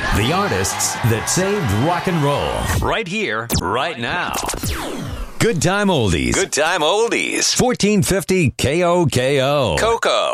The artists that saved rock and roll. Right here, right now. Good Time Oldies. Good Time Oldies. 1450 KOKO. Coco.